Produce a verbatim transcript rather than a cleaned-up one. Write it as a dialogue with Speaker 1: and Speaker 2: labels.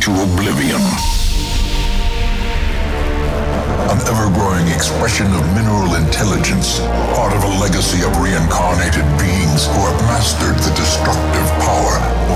Speaker 1: to oblivion. An ever-growing expression of mineral intelligence, part of a legacy of reincarnated beings who have mastered the destructive power